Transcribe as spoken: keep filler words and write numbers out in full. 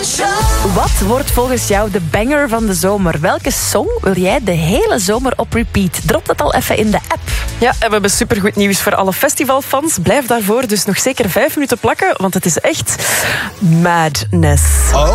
Wat wordt volgens jou de banger van de zomer? Welke song wil jij de hele zomer op repeat? Drop dat al even in de app. Ja, en we hebben supergoed nieuws voor alle festivalfans. Blijf daarvoor dus nog zeker vijf minuten plakken, want het is echt madness.